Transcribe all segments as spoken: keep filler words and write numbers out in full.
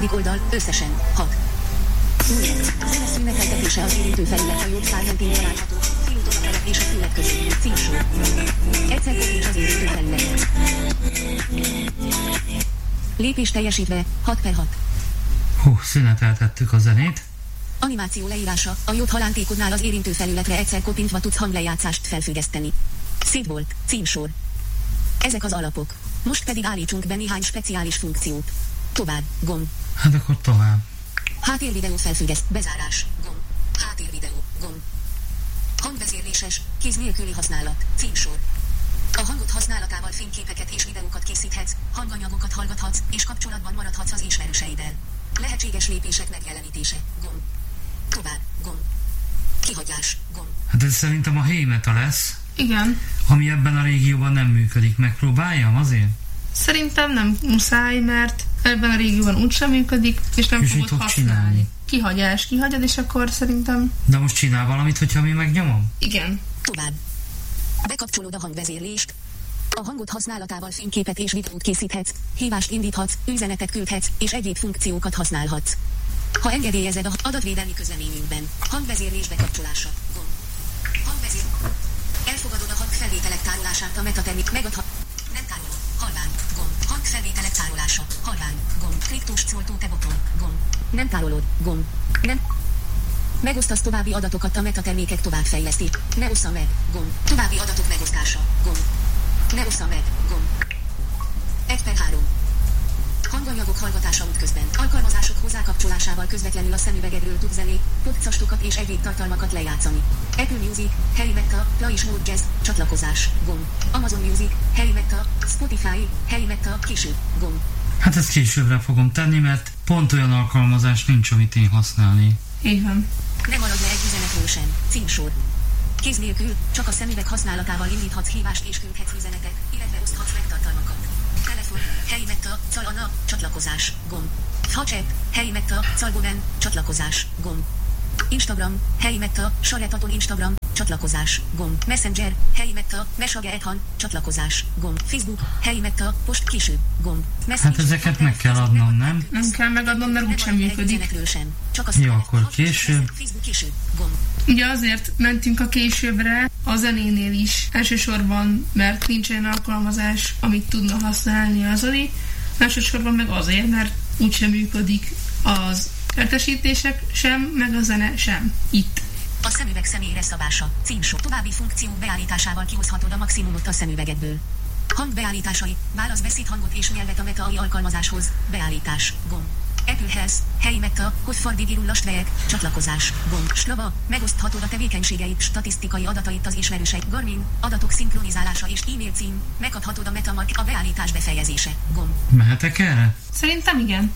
Harmadik oldal, összesen, hat. Zene szüneteltetése az érintő felület a jobb szár mentén található. Félúton a felek és a fület között. Címsor. Egyszer koppints az érintő felület. Lépés teljesítve, hat per hat. Hú, szüneteltettük a zenét. Animáció leírása. A jobb halántékodnál az érintő felületre egyszer koppintva tudsz hanglejátszást felfüggeszteni. Szép volt, címsor. Ezek az alapok. Most pedig állítsunk be néhány speciális funkciót. Tovább, gomb. Hát akkor tovább. Háttérvideó felfüggeszt, bezárás, gomb. Háttérvideó, gomb. Hangvezérléses, kéz nélküli használat, címsor. A hangod használatával fényképeket és videókat készíthetsz, hanganyagokat hallgathatsz, és kapcsolatban maradhatsz az ismerőseiddel. Lehetséges lépések megjelenítése, gomb. Tovább, gomb. Kihagyás, gomb. Hát ez szerintem a heavy metal lesz. Igen. Ami ebben a régióban nem működik. Megpróbáljam azért? Szerintem nem muszáj, mert ebben a régióban úgysem működik, és nem és fogod használni. Csinálni? Kihagyás, kihagyad, és akkor szerintem... De most csinál valamit, hogyha mi megnyomom? Igen. Tovább. Bekapcsolod a hangvezérlést. A hangod használatával fényképet és videót készíthetsz, hívást indíthatsz, üzenetet küldhetsz, és egyéb funkciókat használhatsz. Ha engedélyezed a adatvédelmi közleményünkben, hangvezérlés bekapcsolása, gomb. Hangvezér. Elfogadod a hangfelvételek tárolását a metatermik megadhat. Nem tárolod. Halvány, gomb. Hangfelvételek tárolása, halvány, gomb. Kliktus szóltó te boton, gomb. Nem tárolod, gomb. Nem. Megosztasz további adatokat a metatermékek továbbfejleszti. Ne ossza meg, gomb. További adatok megosztása, gomb. Ne ossza meg, gomb. egy per három. Hanganyagok hallgatása útközben. Alkalmazások hozzákapcsolásával közvetlenül a szemüvegedről tud zenét, podcastokat és egyéb tartalmakat lejátszani. Apple Music, Heavy Metal, Play Mode Jazz, csatlakozás, gomb. Amazon Music, Heavy Metal, Spotify, Heavy Metal, később, gomb. Hát ezt későbbre fogom tenni, mert pont olyan alkalmazás nincs, amit én használni. Így van. Ne maradj le egy üzenetről sem, címsor. Kéz nélkül, csak a szemüveg használatával indíthatsz hívást és küldhetsz üzenetet, illetve oszthatsz meg tartalmakat. Telefon, Heavy Metal, Calana, csatlakozás, gomb. Chat, Heavy Metal, Calgoben, csatlakozás, gomb. Instagram, Heavy Metal, Saretaton Instagram, csatlakozás, gomb. Messenger, Heavy Metal, Mesage Ethan, csatlakozás, gomb. Facebook, Heavy Metal, post később, gomb. Messenger, hát ezeket meg kell adnom, nem? Nem kell megadnom, mert úgysem működik. Jó, akkor később. Facebook később, gomb. Ugye azért mentünk a későbbre, a zenénél is, elsősorban, mert nincs olyan alkalmazás, amit tudna használni a Zoli, másodszorban meg azért, mert úgysem működik az értesítések sem, meg a zene sem. Itt. A szemüveg személyre szabása, címsor. További funkciók beállításával kihozhatod a maximumot a szemüvegedből. Hangbeállításai, válasz beszédhangot és nyelvet a Meta á i alkalmazáshoz, beállítás, gomb. Apple Health, Heavy Metal, Hotfardigirul Lastvejek, csatlakozás, gomb. Slava, megoszthatod a tevékenységeit, statisztikai adatait az ismerősei. Garmin, adatok szinkronizálása és e-mail cím, megkaphatod a MetaMark, a beállítás befejezése, gomb. Mehetek erre? Szerintem igen.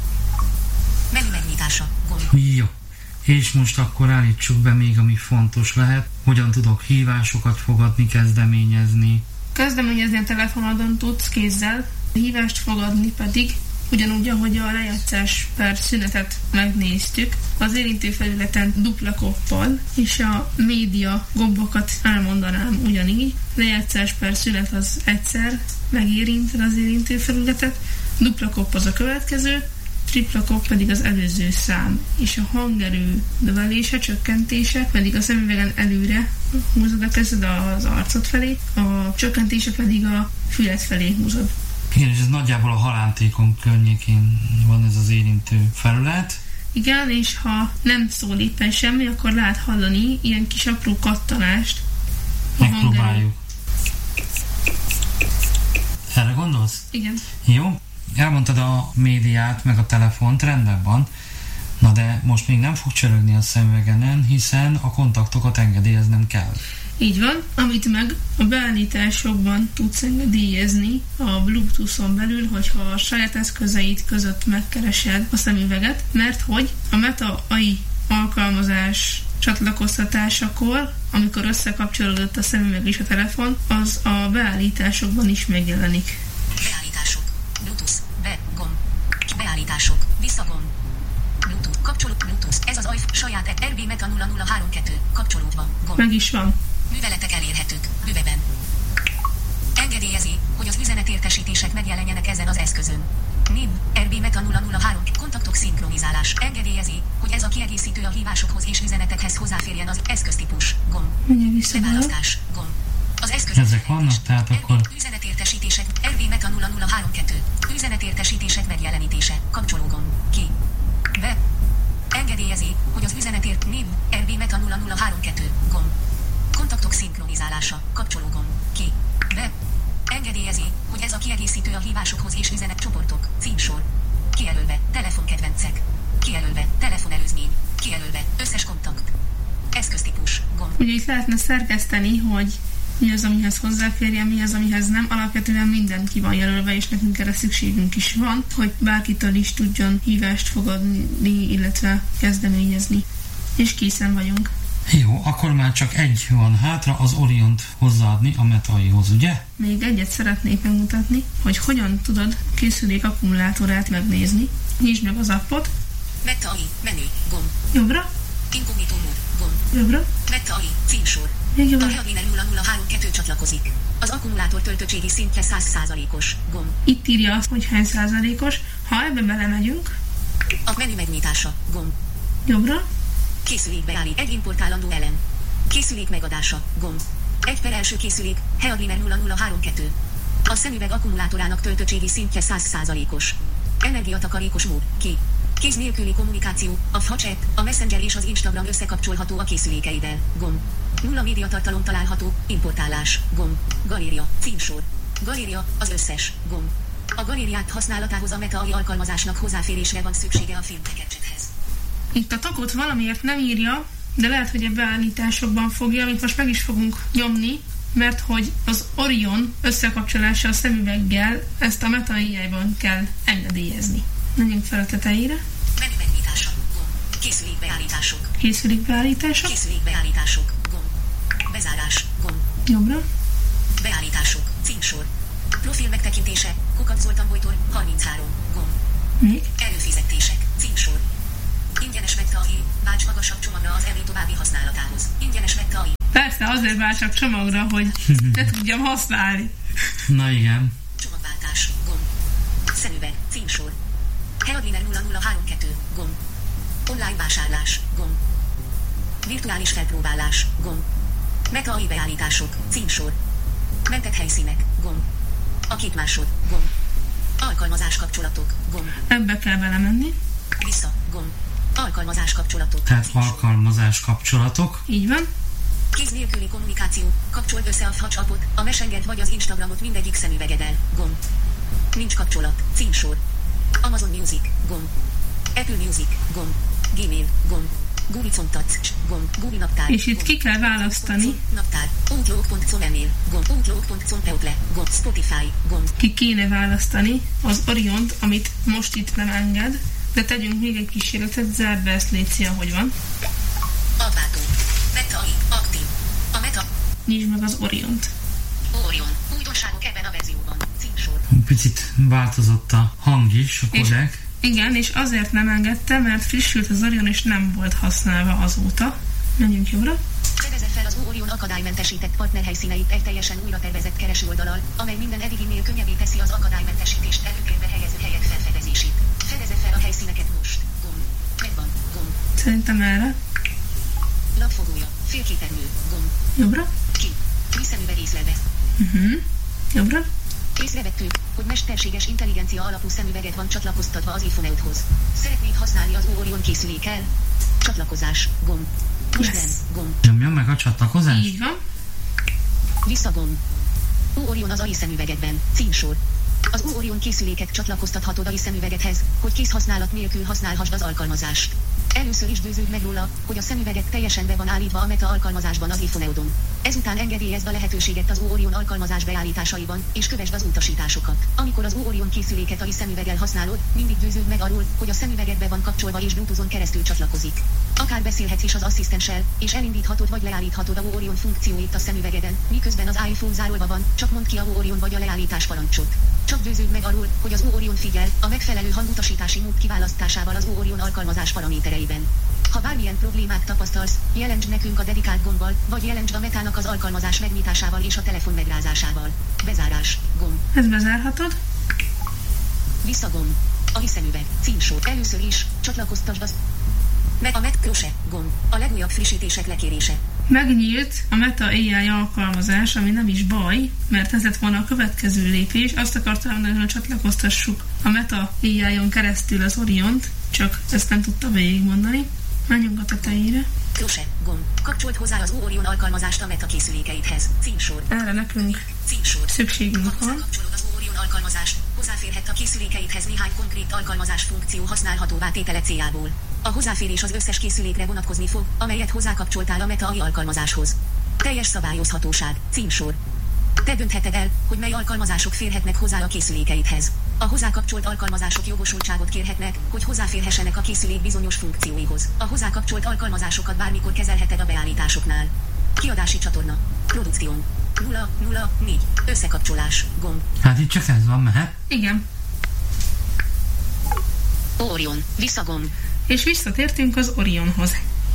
Menü megnyitása, gomb. Jó. És most akkor állítsuk be még, ami fontos lehet. Hogyan tudok hívásokat fogadni, kezdeményezni. Kezdeményezni a telefonodon tudsz kézzel, a hívást fogadni pedig ugyanúgy, ahogy a lejátszás per szünetet megnéztük, az érintő felületen dupla koppal, és a média gombokat elmondanám ugyanígy. Lejátszás per szünet az egyszer megérinted az érintő felületet, dupla kopp az a következő, tripla kopp pedig az előző szám, és a hangerő növelése, csökkentése pedig a szemüvegen előre húzod a kezed az arcod felé, a csökkentése pedig a fület felé húzod. Igen, és ez nagyjából a halántékon környékén van ez az érintő felület. Igen, és ha nem szól éppen semmi, akkor lehet hallani ilyen kis apró kattanást. Megpróbáljuk. Erre gondolsz? Igen. Jó. Elmondtad a médiát, meg a telefont, rendben van. Na de most még nem fog csörögni a szemüvegenen, hiszen a kontaktokat engedélyeznem kell. Így van, amit meg a beállításokban tudsz engedélyezni a Bluetooth-on belül, hogyha a saját eszközeid között megkeresed a szemüveget, mert hogy a Meta á i alkalmazás csatlakoztatásakor, amikor összekapcsolódott a szemüveg és a telefon, az a beállításokban is megjelenik. Beállítások, Bluetooth, be, gomb, beállítások, visszagomb, Bluetooth, kapcsoló, Bluetooth, ez az á i saját er bé Meta nulla nulla három kettő, kapcsolódva, gomb. Meg is van. Műveletek elérhetők, bőveben. Engedélyezi, hogy az üzenetértesítések megjelenjenek ezen az eszközön. Név, er bé Meta nulla nulla három, kontakt Beállítás. Engedélyezi, hogy ez a kiegészítő a hívásokhoz és üzenetekhez hozzáférjen az eszköztípus. Gomb. Mindjárt visszavállal. Beválasztás. Gomb. Az eszköz. Ezek vannak, tehát akkor... Üzenetértesítések. er vé Meta nulla nulla három kettő. Üzenetértesítések megjelenítése. Kapcsológomb. Ki. Be. Engedélyezi, hogy az üzenetért név. er vé Meta nulla nulla három kettő. Gomb. Kontaktok szinkronizálása. Kapcsológomb. Ki. Be. Engedélyezi, hogy ez a kiegészítő a hívásokhoz és üzenetcsoportok. Címsor. Kijelölve. Telefonkedvencek. Kijelölve. Telefonelőzmény. Kijelölve. Összes kontakt. Eszköztípus. Gomb. Ugye itt lehetne szerkeszteni, hogy mi az, amihez hozzáférjen, mi az, amihez nem. Alapvetően minden ki van jelölve, és nekünk erre szükségünk is van, hogy bárkitől is tudjon hívást fogadni, illetve kezdeményezni. És készen vagyunk. Jó, akkor már csak egy van hátra, az Oriont hozzáadni a Metaihoz, ugye? Még egyet szeretnék megmutatni, hogy hogyan tudod készülék akkumulátorát megnézni. Nyisd meg az appot. Metai. Menü. Gomb. Jobbra. Inkognitó mód. Gomb. Jobbra. Metai. Címsor. Még A jobbra. Headliner nulla nulla három kettő csatlakozik. Az akkumulátor töltöttségi szintje száz százalékos. Gomb. Itt írja azt, hogy hány százalékos. Ha ebbe belemegyünk. A menü megnyitása. Gomb. Jobbra. Készülék beállít. Egy importálandó elem. Készülék megadása. Gomb. Egy per első készülék. Headliner nulla nulla három kettő. A szemüveg akkumulátorának töltöttségi szintje száz százalékos. Energiatakarékos mód. Ki. Kéz nélküli kommunikáció. A WhatsApp, a Messenger és az Instagram összekapcsolható a készülékeiddel. Gomb. Nulla médiatartalom található. Importálás. Gomb. Galéria. Címsor. Galéria. Az összes. Gomb. A galériát használatához a Meta á i alkalmazásnak hozzáférésre van szüksége a filmtekecsethez. Itt a tagot valamiért nem írja, de lehet, hogy a beállításokban fogja, amit most meg is fogunk nyomni, mert hogy az Orion összekapcsolása a szemüveggel ezt a Meta á i-ban kell engedélyezni. Menjünk fel a tetejére. Menü megnyitása. Gomb. Készülék beállítások. Készülék beállítása. Készülék beállítások. Gomb. Bezárás. Gomb. Jobbra. Beállítások. Címsor. Profil megtekintése. Kukac Zoltán Bojtor. harminchárom. Gomb. Még. Előfizetések. Címsor. Ingyenes Meta á i. Válts magasabb csomagra az elé további használatához. Ingyenes Meta á i. Persze, azért vár csak csomagra, hogy ne tudjam használni. Na igen. Csomagváltás. Gomb. Szemüveg. Címsor. Headliner nulla nulla három kettő. Gomb. Online vásárlás. Gomb. Virtuális felpróbálás. Gomb. Meta á i beállítások. Címsor. Mentett helyszínek. Gomb. A két másod. Gomb. Alkalmazás kapcsolatok. Gomb. Ebbe kell belemenni. Vissza. Gomb. Alkalmazás kapcsolatok. Tehát alkalmazás kapcsolatok. Így van. Kéz nélküli kommunikáció. Kapcsold össze a WhatsAppot, a Messengert vagy az Instagramot mindegyik szemüvegeddel. Gomb. Nincs kapcsolat. Címsor. Amazon Music. Gomb. Apple Music. Gomb. Gmail. Gomb. Google Contacts. Gomb. Google Naptár. És itt Gomb. ki kell választani. Naptár. Outlook pont com e-mail. Gomb. Outlook pont com People. Gomb. Spotify. Gomb. Ki kéne választani az Oriont, amit most itt nem enged, de tegyünk még egy kísérletet, zárd be ezt, légy szia, hogy van. Adváltó. Meta á i. Aktív. A Meta. Nyisd meg az Oriont. Orion. Újdonságok ebben a verzióban. Címsor. Picit változott a hang is, a kodek. Igen, és azért nem engedte, mert frissült az Orion, és nem volt használva azóta. Menjünk jobbra. Fedezze fel az Orion akadálymentesített partnerhelyszíneit egy teljesen újra tervezett keresőoldallal, amely minden eddiginél könnyebbé teszi az akadálymentesítést előtérbe helyező helyek felfedezését. Fedezze fel a helyszíneket most. Gomb. Megvan. Gomb. Szerintem erre. Lapfogója. Félképernyő. Gomb. Jobbra. Ki. Vízszemüveg észlelve. Uh-huh. Jobbra. Észrevettük, hogy mesterséges intelligencia alapú szemüveget van csatlakoztatva az iPhone-hoz. Szeretnéd használni az Orion készülékkel? Csatlakozás. Gomb. Most Yes. nem. Gomb. Nyomja meg a csatlakozást? Így van. Visszagomb. Orion az á i szemüvegedben. Címsor. Az Orion készüléket csatlakoztathatod á i szemüvegedhez, hogy kézhasználat nélkül használhassd az alkalmazást. Először is győződj meg róla, hogy a szemüveget teljesen be van állítva a Meta alkalmazásban az iPhone-odon. Ezután engedélyezd a lehetőséget az Orion alkalmazás beállításaiban, és kövesd az utasításokat. Amikor az Orion készüléket á i szemüveggel használod, mindig győződj meg arról, hogy a szemüveged be van kapcsolva és Bluetooth-on keresztül csatlakozik. Akár beszélhetsz is az asszisztenssel, és elindíthatod vagy leállíthatod a Orion funkcióit a szemüvegeden, miközben az iPhone zárolva van, csak mondd ki a Orion vagy a leállítás parancsot. Csak győződj meg arról, hogy az Orion figyel a megfelelő hangutasítási mód kiválasztásával az Orion alkalmazás paramétereiben. Ha bármilyen problémát tapasztalsz, jelentsd nekünk a dedikált gombbal, vagy jelentsd a Metának az alkalmazás megnyitásával és a telefon megrázásával. Bezárás. Gomb. Ezt bezárhatod. Visszagomb. A vízszemüveg. Címsor. Először is csatlakoztasd az Meg a Met Crochet gomb. A legújabb frissítések lekérése. Megnyílt a Meta á i alkalmazás, ami nem is baj, mert ez lett volna a következő lépés. Azt akartam mondani, hogy csatlakoztassuk a Meta á i-on keresztül az Oriont, csak ezt nem tudta végigmondani. Menjünk a tetejére. Crochet gomb. Kapcsolt hozzá az Orion alkalmazást a Meta készülékeidhez. Címsor. Erre nekünk Címsor. szükségünk van. Kapcsolod az Orion alkalmazást. Hozzáférhet a készülékeidhez néhány konkrét alkalmazás funkció használhatóvá tétele céljából. A hozzáférés az összes készülékre vonatkozni fog, amelyet hozzákapcsoltál a Meta á i alkalmazáshoz. Teljes szabályozhatóság. Címsor. Te döntheted el, hogy mely alkalmazások férhetnek hozzá a készülékeidhez. A hozzákapcsolt alkalmazások jogosultságot kérhetnek, hogy hozzáférhessenek a készülék bizonyos funkcióihoz. A hozzákapcsolt alkalmazásokat bármikor kezelheted a beállításoknál. Kiadási csatorna. Produkció. nulla nulla négy. Összekapcsolás. Gomb. Hát itt csak ez van, mehet? Igen. Orion. Visszagomb. És visszatértünk az Orionhoz.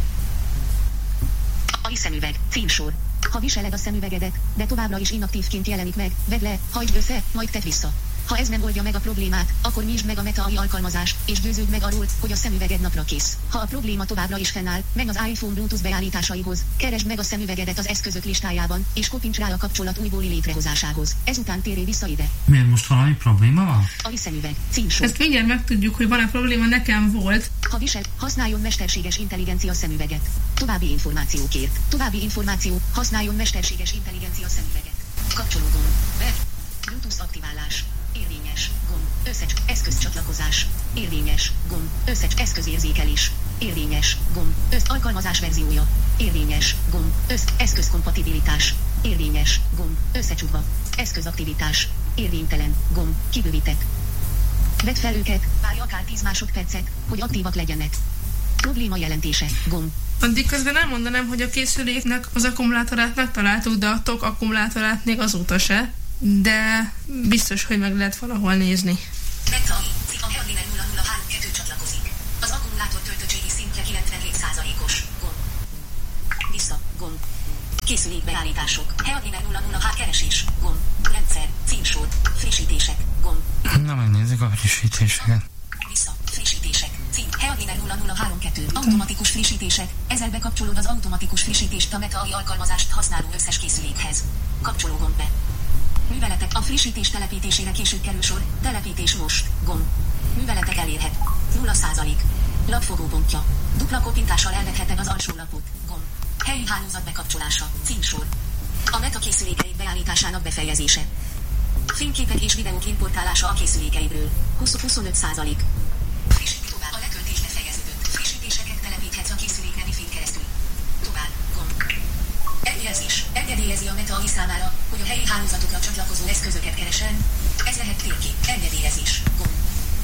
A vízszemüveg. Címsor. Ha viseled a szemüvegedet, de továbbra is inaktívként jelenik meg, vedd le, hagyd össze, majd tedd vissza. Ha ez nem oldja meg a problémát, akkor nyisd meg a Meta á i alkalmazást, és győződj meg arról, hogy a szemüveged napra kész. Ha a probléma továbbra is fennáll, menj az iPhone Bluetooth beállításaihoz, keresd meg a szemüvegedet az eszközök listájában, és kopints rá a kapcsolat újbóli létrehozásához. Ezután térj vissza ide. Miért most valami probléma van? A vízszemüveg. Címsor. Ezt mindjárt megtudjuk, hogy van-e probléma, nekem volt. Ha visel, használjon mesterséges intelligencia szemüveget. További információkért. További információ, használjon mesterséges intelligencia szemüveget. Kapcsolódom. Be. Bluetooth aktiválás. Érvényes. Gomb. Összecs. Eszközcsatlakozás. Érvényes. Gomb. Összecs. Eszközérzékelés. Érvényes. Gomb. Össz. Alkalmazás verziója. Érvényes. Gomb. Össz. Eszközkompatibilitás. Érvényes. Gomb. Összecsukva. Eszközaktivitás. Érvénytelen. Gomb. Kibővített. Vedd fel őket, várj akár tíz másodpercet, hogy aktívak legyenek. Probléma jelentése. Gomb. Addig közben elmondanám, hogy a készüléknek az akkumulátorát megtaláltuk, de a tok akkumulátorát még azóta se. De biztos, hogy meg lehet valahol nézni. Meta á i, a Headliner nulla nulla három kettő csatlakozik. Az akkumulátor töltöttségi szintje kilencvenhét százalékos. Gomb. Vissza. Gomb. Készülékbeállítások. Headliner nulla nulla három keresés. Gomb. Rendszer. Címsor. Frissítések. Gomb. Na, megnézzük a frissítéseket. Vissza. Frissítések. Cím. Headliner nulla nulla három kettő. Automatikus frissítések. Ezzel bekapcsolod az automatikus frissítést a Meta á i alkalmazást használó összes készülékhez. Kapcsoló gomb be. Műveletek. A frissítés telepítésére később kerül sor. Telepítés most. Gomb. Műveletek elérhet. nulla százalék. Lapfogópontja. Dupla kopintással elvetheted az alsó lapot. Gomb. Helyi hálózat bekapcsolása. Címsor. A Meta készülékeid beállításának befejezése. Fényképek és videók importálása a készülékeidről. húsz-huszonöt százalék. Frissíti tovább. A letöltés befejeződött. Frissítéseket telepíthetsz a készülékre Wi-Fi-n keresztül. Tovább. Gomb. Engedélyezés. Engedélyezi a Meta á i számára, hogy a helyi hálózatokra csatlakozó eszközöket keresen. Ez lehet térkép. Engedélyezés. Gomb.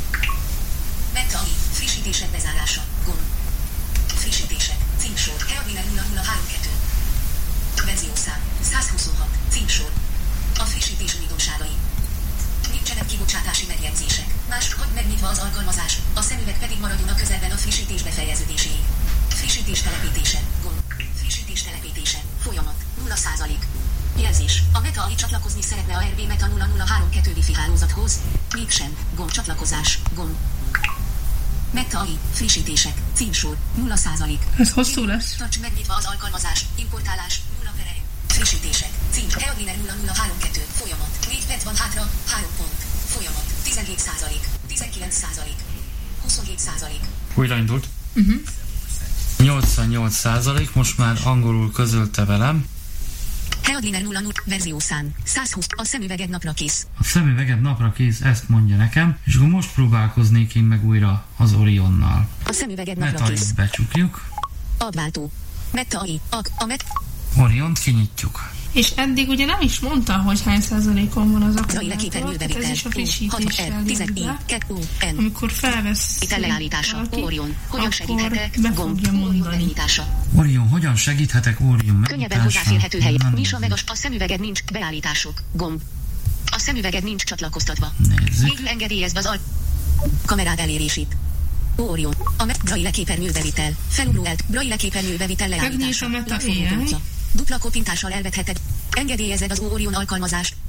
Meta á i. Frissítések bezárása. Gomb. Frissítések. Címsor. Headliner nulla nulla három kettő. Verziószám. százhuszonhat. Címsor. A frissítés újdonságai. Nincsenek kibocsátási megjegyzések. Más, hagyd megnyitva az alkalmazás, a szemüveg pedig maradjon a közelben a frissítés befejeződéséig. Frissítés telepítése. Gomb. Frissítés telepítése. Folyamat. nulla százalék. Jelzés. A Meta á i csatlakozni szeretne a er bé Meta nulla nulla három kettő Wi-Fi hálózathoz. Mégsem. Gomb. Csatlakozás. Gomb. Meta á i. Frissítések. Címsor. nulla százalék. Ez hosszú lesz. Tarts megnyitva az alkalmazás. Importálás. nulla per egy. Frissítések. Cím. Headliner nulla nulla három kettő. Folyamat. négy perc van hátra. három pont. Folyamat. tizenhét százalék. tizenkilenc százalék. huszonhét százalék. Újra indult. Uh-huh. nyolcvannyolc százalék, most már angolul közölte velem. Headliner nulla nulla. Verziószám. százhúsz. A szemüveged napra kész. A szemüveged napra kész, ezt mondja nekem, és akkor most próbálkoznék én meg újra az Orionnal. A szemüveged napra Meta á i kész. becsukjuk. Adváltó. Meta á i. A, a Met... Oriont kinyitjuk. És eddig ugye nem is mondta, hogy hány százalékon van az Zajle akkumulátor, tehát ez képernyőbevitel. is a frissítéssel jön be. Amikor felvesz Itt leállítása. Orion. Hogyan akkor segíthetek? be Gomb. fogja Orion mondani. megnyitása. Orion, hogyan segíthetek? Orion Könnyebben megnyitásra. hozzáférhető hely. Na, Nyissa meg a, nézzük. a szemüveged nincs. Beállítások. Gomb. A szemüveged nincs csatlakoztatva. Nézzük. Végül engedélyezd az al... Kamerád elérését. Orion. A Met Braille képernyőbevitel. Felugrult. Braille képernyőbevitel leállítása. Megnyis a Meta á i. Lapfogópontja. Dupla kopintással elvetheted. Engedélyezed az Orion alkalmazást, hogy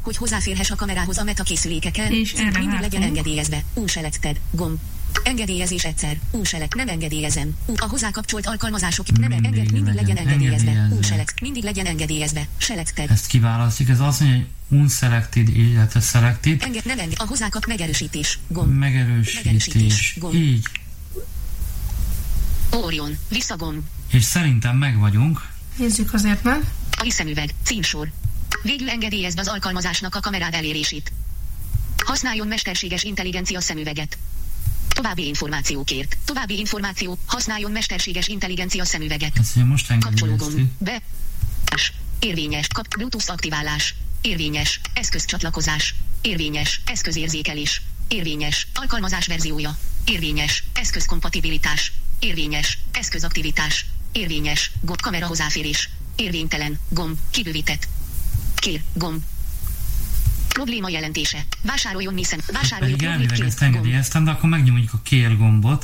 hogy hozzáférhess a kamerához a Meta készülékeken. És erre mindig vártunk. legyen engedélyezve. Unselected. Gomb. Engedélyezés egyszer. Unselect. Nem engedélyezem. U. A hozzákapcsolt alkalmazások. Nem Mindig enged. Mindig legyen legyen engedélyezve. engedélyezve. Unselect. Mindig legyen engedélyezve. Selected. Ezt kiválasztjuk, ez azt mondja, hogy unselected, illetve selected. Enged. Nem enged. A hozzákap megerősítés. Gomb. Megerősítés. Megerősítés. Gomb. Így. Orion. Visszagomb. És szerintem meg vagyunk. Nézzük azért meg. A szemüveg. Címsor. Végül engedélyezve az alkalmazásnak a kamerád elérését. Használjon mesterséges intelligencia szemüveget. További információkért. További információ. Használjon mesterséges intelligencia szemüveget. Ezt ugye most Kapcsológomb. engedélyeztük. Be. Érvényes. Kap. Bluetooth aktiválás. Érvényes. Eszközcsatlakozás. Érvényes. Eszközérzékelés. Érvényes. Alkalmazás verziója. Érvényes. Eszközkompatibilitás. Érvényes. Eszközaktivitás. Érvényes. Gomb. Kamera hozzáférés. Érvénytelen. Gomb. Kibővített. Kér. Gomb. Probléma jelentése. Vásároljon mi szem. Vásároljon Pedig probléma. elvileg ezt Kér. Gomb. engedélyeztem, de akkor megnyomjuk a kér gombot.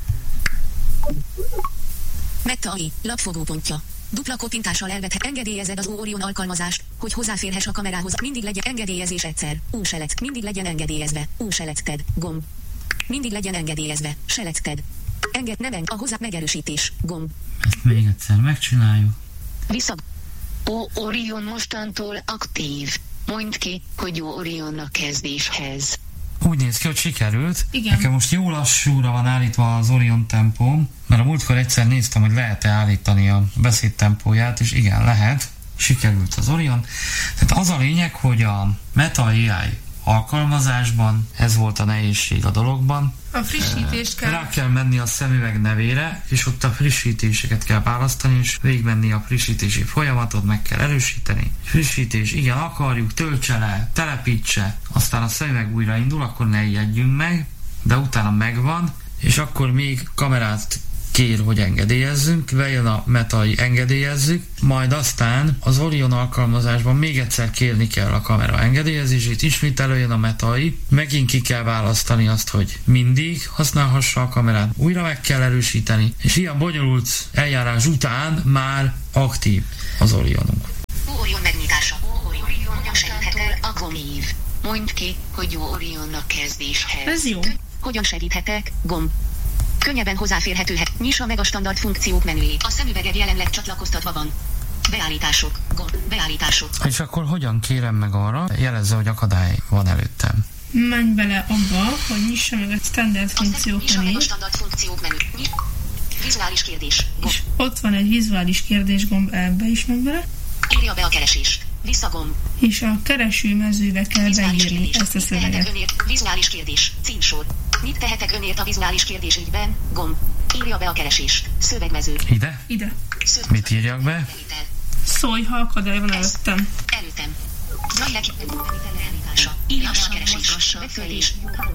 Meta á i. Lapfogópontja. Dupla kopintással elvethet. Engedélyezed az Orion alkalmazást, hogy hozzáférhess a kamerához. Mindig legyen engedélyezés egyszer. Unselect. Mindig legyen engedélyezve. Unselected. Gomb. Mindig legyen engedélyezve. Selected. Enged. Nem enged. A hozzá megerősítés. Gomb. Ezt még egyszer megcsináljuk. Vissza. Ó, Orion mostantól aktív. Mondd ki, hogy jó Orion a kezdéshez. Úgy néz ki, hogy sikerült. Igen. Nekem most jó lassúra van állítva az Orion tempóm, mert a múltkor egyszer néztem, hogy lehet-e állítani a beszéd tempóját, és igen, lehet. Sikerült az Orion. Tehát az a lényeg, hogy a Meta á i alkalmazásban, ez volt a nehézség a dologban. A frissítést kell. Rá kell menni a szemüveg nevére, és ott a frissítéseket kell választani, és végigmenni a frissítési folyamatot, meg kell erősíteni. Frissítés, igen, akarjuk, töltse le, telepítse, aztán a szemüveg újraindul, akkor ne ijedjünk meg, de utána megvan, és akkor még kamerát kér, hogy engedélyezzünk, bejön a Meta á i, engedélyezzük, majd aztán az Orion alkalmazásban még egyszer kérni kell a kamera engedélyezését, ismét előjön a Meta á i, megint ki kell választani azt, hogy mindig használhassa a kamerát, újra meg kell erősíteni, és ilyen bonyolult eljárás után már aktív az Orionunk. Orion megnyitása. Orion Mostantól aktív. Mondd ki, hogy jó Orion a kezdéshez. Ez jó. Hogyan segíthetek? Gomb. Könnyebben hozzáférhetőhet. Nyissa meg a standard funkciók menüjét. A szemüveged jelenleg csatlakoztatva van. Beállítások. Gomb. Beállítások. És akkor hogyan kérem meg arra? Jelezze, hogy akadály van előttem. Menj bele abba, hogy nyissa meg a standard funkciók Nyissa meg a menüt. standard funkciók menü. Nyis. Vizuális kérdés. Gomb. És ott van egy vizuális kérdésgomb, ebbe is menj bele. Írja be a keresést. Visszagomb. És a kereső mezőbe kell Vizuális beírni kérdés. ezt a Mit tehetek szöveget. önért? Vizuális kérdés. Címsor. Mit tehetek önért a vizuális kérdés ügyben? Gomb. Írja be a keresést. Szövegmező. Ide? Ide. Szöveg. Mit írjak be? Felvétel. Szólj, ha akadály van előttem. Előttem. Zajlek. Beállítása. Írja be a keresést. Megfölés.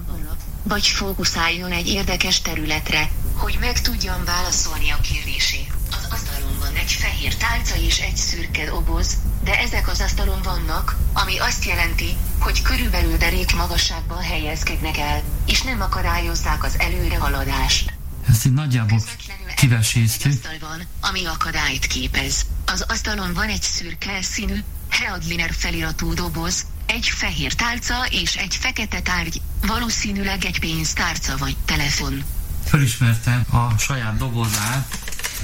Vagy fókuszáljon egy érdekes területre, hogy meg tudjam válaszolni a kérdését. Az asztalon van egy fehér tálca és egy szürke doboz, de ezek az asztalon vannak, ami azt jelenti, hogy körülbelül derék magasságban helyezkednek el, és nem akadályozzák az előrehaladást. Ezt így nagyjából Közvetlenül egy kiveséztük. asztal van, ami akadályt képez. Az asztalon van egy szürke színű, Headliner feliratú doboz, egy fehér tálca és egy fekete tárgy, valószínűleg egy pénztárca vagy telefon. Fölismertem a saját dobozát,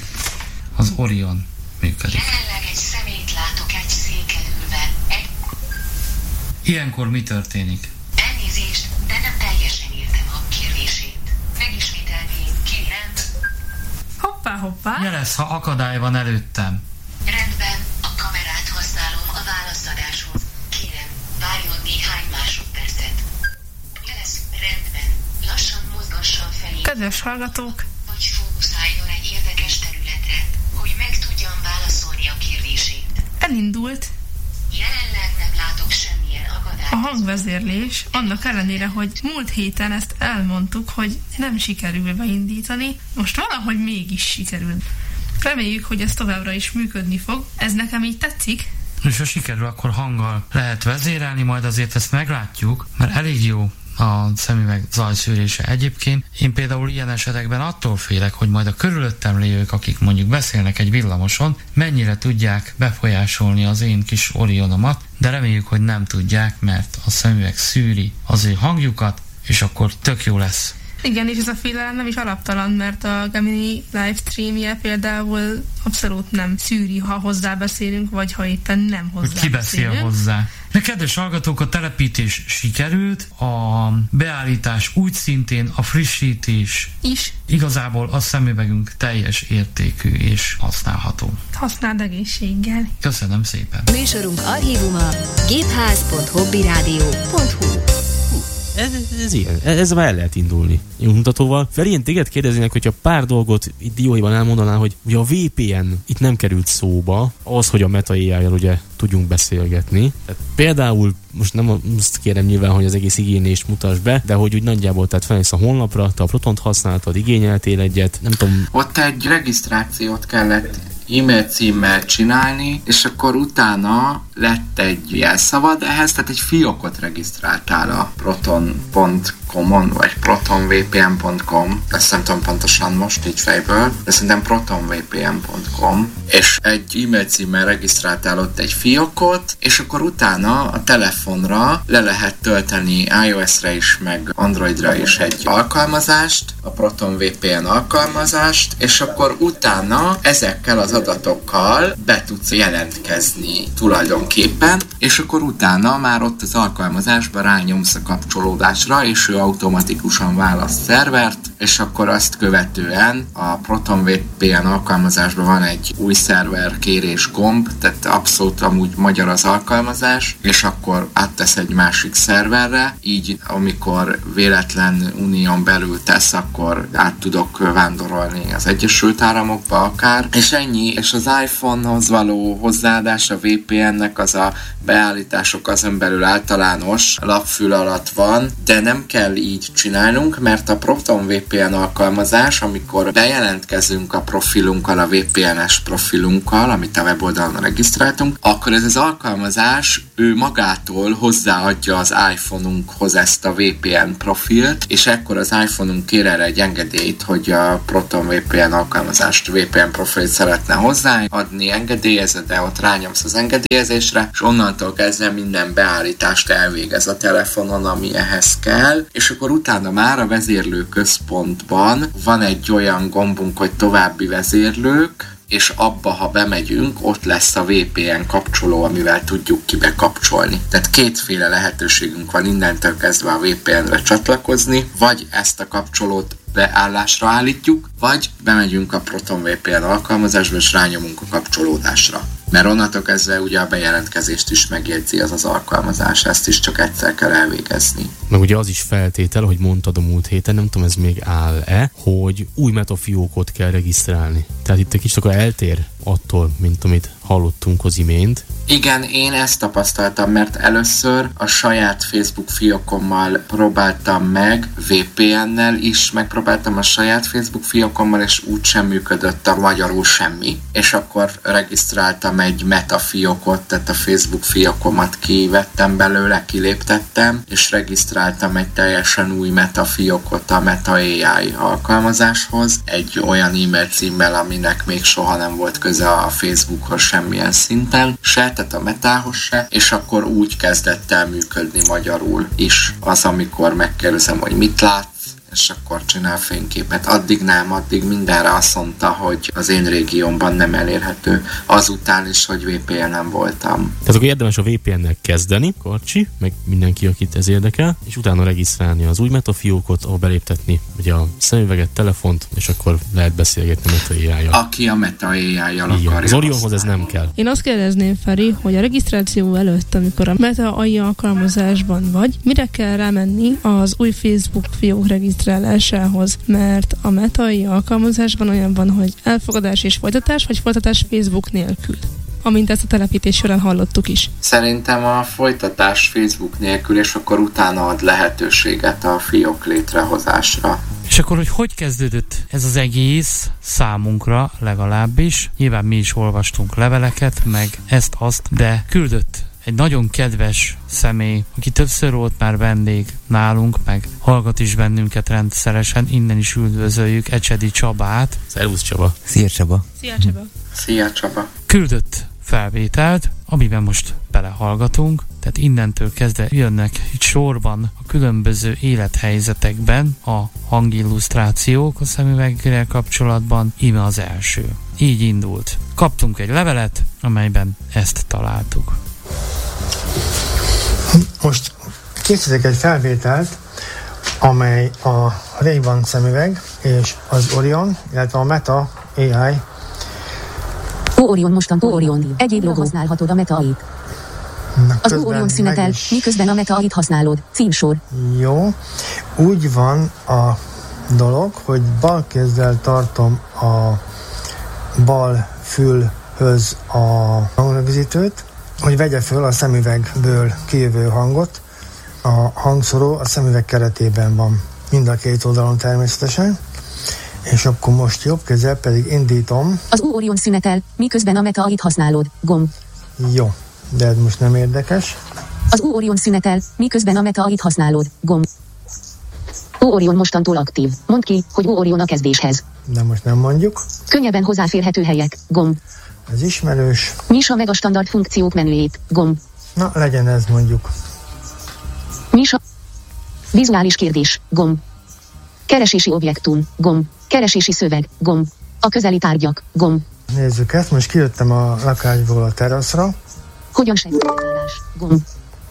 az Orion működik. Jelenleg egy személyt látok egy széken ülve. Egy Ilyenkor mi történik? elnézést, de nem teljesen értem a kérdését. Megismételném, kérem. Hoppá, hoppá. Jelez, ha akadály van előttem. Rendben, a kamerát használom a válaszadáshoz. Kérem, várjon néhány másodpercet. Jelez, rendben, lassan mozgassa a fejét. Kedves hallgatók, Vagy fókuszáljon egy érdekes területre, hogy meg tudjam válaszolni a kérdését. elindult Jelenleg nem látok semmilyen akadályt. a hangvezérlés, annak ellenére, hogy múlt héten ezt elmondtuk, hogy nem sikerül beindítani, most valahogy mégis sikerül. Reméljük, hogy ez továbbra is működni fog. Ez nekem így tetszik. És ha sikerül, akkor hanggal lehet vezérelni, majd azért ezt meglátjuk, mert elég jó a szemüveg zajszűrése egyébként. Én például ilyen esetekben attól félek, hogy majd a körülöttem lévők, akik mondjuk beszélnek egy villamoson, mennyire tudják befolyásolni az én kis Orionomat, de reméljük, hogy nem tudják, mert a szemüveg szűri az ő hangjukat, és akkor tök jó lesz. Igen, és ez a félelem nem is alaptalan, mert a Gemini livestreamje például abszolút nem szűri, ha hozzá beszélünk, vagy ha éppen nem hozzá hogy ki beszél hozzá. De kedves hallgatók, a telepítés sikerült, a beállítás úgy szintén, a frissítés is. Igazából a szemüvegünk teljes értékű és használható. Használd egészséggel. Köszönöm szépen. Műsorunk archívuma gépház pont hobbyrádió pont hu. Ez, ez ilyen, ez már el lehet indulni. Jó mutatóval. Feri, én téged kérdeznének, hogyha pár dolgot itt dióhéjban elmondaná, hogy ugye a vé pé en itt nem került szóba, az, hogy a Meta á i-jal ugye tudjunk beszélgetni. Tehát például, most nem azt kérem nyilván, hogy az egész igénylést mutasd be, de hogy úgy nagyjából, tehát felmész a honlapra, te a Protont használtad, igényeltél egyet, nem tudom. Ott egy regisztrációt kellett e-mail címmel csinálni, és akkor utána lett egy jelszavad ehhez, tehát egy fiókot regisztráltál a proton pont com-on, vagy proton v p n pont com, ezt nem tudom pontosan most így fejből, de szerintem proton v p n pont com, és egy e-mail címmel regisztráltál ott egy fiókot, és akkor utána a telefonra le lehet tölteni iOS-re is, meg Androidra is egy alkalmazást, a Proton vé pé en alkalmazást, és akkor utána ezekkel az adatokkal be tudsz jelentkezni tulajdonképpen, és akkor utána már ott az alkalmazásban rányomsz a kapcsolódásra, és ő automatikusan választ szervert, és akkor azt követően a Proton vé pé en alkalmazásban van egy új szerver kérés gomb, tehát abszolút amúgy magyar az alkalmazás, és akkor áttesz egy másik szerverre, így amikor véletlen unión belül tesz, akkor át tudok vándorolni az Egyesült Államokba akár, és ennyi, és az iPhone-hoz való hozzáadás a vé pé en-nek az a beállítások azon belül általános lapfül alatt van, de nem kell így csinálnunk, mert a Proton vé pé en alkalmazás, amikor bejelentkezünk a profilunkkal, a vé pé en-es profilunkkal, amit a weboldalon regisztráltunk, akkor ez az alkalmazás ő magától hozzáadja az iPhone-unkhoz ezt a vé pé en profilt, és ekkor az iPhone-unk kér erre egy engedélyt, hogy a Proton vé pé en alkalmazást, vé pé en profilt szeretne hozzáadni, engedélyezed, de ott rányomsz az engedélyezésre, és onnantól kezdve minden beállítást elvégez a telefonon, ami ehhez kell, és akkor utána már a vezérlőközpontban van egy olyan gombunk, hogy további vezérlők, és abba, ha bemegyünk, ott lesz a vé pé en kapcsoló, amivel tudjuk kibe kapcsolni. Tehát kétféle lehetőségünk van innentől kezdve a vé pé en-re csatlakozni, vagy ezt a kapcsolót beállásra állítjuk, vagy bemegyünk a Proton vé pé en alkalmazásba, és rányomunk a kapcsolódásra. Mert onnantól kezdve ugye a bejelentkezést is megjegyzi az az alkalmazás, ezt is csak egyszer kell elvégezni. Meg ugye az is feltétel, hogy mondtad a múlt héten, nem tudom, ez még áll-e, hogy új metafiókot kell regisztrálni. Tehát itt egy kicsit akkor eltér attól, mint amit hallottunk az imént. Igen, én ezt tapasztaltam, mert először a saját Facebook fiókommal próbáltam meg, vé pé en-nel is megpróbáltam a saját Facebook fiókommal, és úgy sem működött a magyarul semmi. És akkor regisztráltam egy meta fiókot, tehát a Facebook fiókomat kivettem belőle, kiléptettem, és regisztráltam egy teljesen új meta fiókot a Meta á i alkalmazáshoz, egy olyan e-mail címmel, aminek még soha nem volt köze a Facebookhoz semmilyen szinten, se, tehát a Metához se, és akkor úgy kezdett el működni magyarul is az, amikor megkérdezem, hogy mit látsz, és akkor csinál fényképet. Addig nem, addig mindenre azt mondta, hogy az én régiómban nem elérhető. Azután is, hogy vé pé en-en voltam. Tehát akkor érdemes a vé pé en-nek kezdeni, Karcsi, meg mindenki, akit ez érdekel, és utána regisztrálni az új metafiókot, ahol beléptetni ugye a szemüveget, telefont, és akkor lehet beszélgetni Meta á i-jal. Aki a Meta á i-jal akarja. Az Orionhoz ez nem kell. Én azt kérdezném, Feri, hogy a regisztráció előtt, amikor a Meta á i alkalmazásban vagy, mire kell rámenni az új Facebook fiók regisztrálásához, mert a Meta á i alkalmazásban olyan van, hogy elfogadás és folytatás, vagy folytatás Facebook nélkül, amint ezt a telepítés során hallottuk is. Szerintem a folytatás Facebook nélkül, és akkor utána ad lehetőséget a fiók létrehozásra. És És akkor, hogy hogy kezdődött ez az egész számunkra legalábbis, nyilván mi is olvastunk leveleket, meg ezt-azt, de küldött egy nagyon kedves személy, aki többször volt már vendég nálunk, meg hallgat is bennünket rendszeresen, innen is üdvözöljük Ecsedi Csabát. Szervusz Csaba. Szia Csaba. Szia Csaba. Szia Csaba. Küldött felvételt, amiben most belehallgatunk, tehát innentől kezdve jönnek itt sorban a különböző élethelyzetekben a hangillusztrációk a szemüveggel kapcsolatban, íme az első. Így indult. Kaptunk egy levelet, amelyben ezt találtuk. Most készítek egy felvételt, amely a Ray-Ban szemüveg és az Orion, illetve a Meta á i. Ó Orion mostantól Orion. Egyéb logó használhatod a Meta á i-t. Az Ó Orion szünetel, is... miközben a Meta á i-t használod. Címsor. Jó. Úgy van a dolog, hogy bal kézzel tartom a bal fülhöz a hangrögzítőt, hogy vegye föl a szemüvegből kijövő hangot. A hangszóró a szemüveg keretében van, mind a két oldalon természetesen. És akkor most jobb kézzel pedig indítom. Az Ó Orion szünetel, miközben a Meta á i-t használod. Gomb. Jó, de ez most nem érdekes. Az Ó Orion szünetel, miközben a Meta á i-t használod. Gomb. Ó Orion mostantól aktív. Mondd ki, hogy Ó Orion a kezdéshez. De most nem mondjuk. Könnyebben hozzáférhető helyek. Gomb. Ez ismerős. Nyissa meg a standard funkciók menüjét. Gomb. Na, legyen ez mondjuk. Nyissa. Vizuális kérdés. Gomb. Keresési objektum. Gomb. Keresési szöveg. Gomb. A közeli tárgyak. Gomb. Nézzük ezt. Most kijöttem a lakásból a teraszra. Hogyan segítségírás. Gomb.